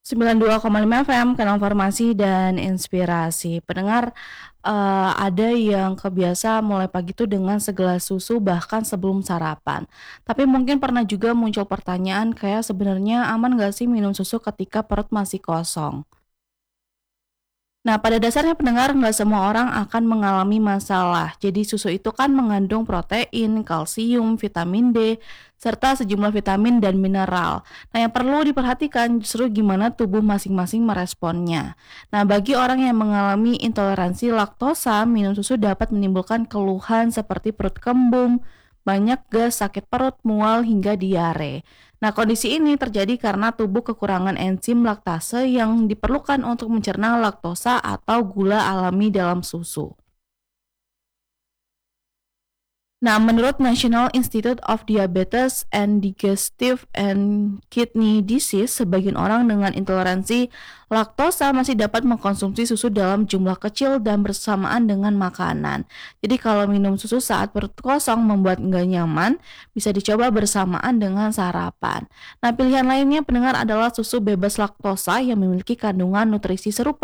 92,5 FM, Kanal Informasi dan Inspirasi. Pendengar, ada yang kebiasa mulai pagi itu dengan segelas susu bahkan sebelum sarapan. Tapi mungkin pernah juga muncul pertanyaan kayak sebenarnya aman nggak sih minum susu ketika perut masih kosong? Nah, pada dasarnya pendengar nggak semua orang akan mengalami masalah. Jadi susu itu kan mengandung protein, kalsium, vitamin D, serta sejumlah vitamin dan mineral. Nah, yang perlu diperhatikan justru gimana tubuh masing-masing meresponnya. Nah, bagi orang yang mengalami intoleransi laktosa, minum susu dapat menimbulkan keluhan seperti perut kembung, banyak gas, sakit perut, mual, hingga diare. Nah, kondisi ini terjadi karena tubuh kekurangan enzim laktase yang diperlukan untuk mencerna laktosa atau gula alami dalam susu. Nah, menurut National Institute of Diabetes and Digestive and Kidney Disease, sebagian orang dengan intoleransi laktosa masih dapat mengkonsumsi susu dalam jumlah kecil dan bersamaan dengan makanan. Jadi kalau minum susu saat perut kosong membuat nggak nyaman, bisa dicoba bersamaan dengan sarapan. Nah, pilihan lainnya pendengar adalah susu bebas laktosa yang memiliki kandungan nutrisi serupa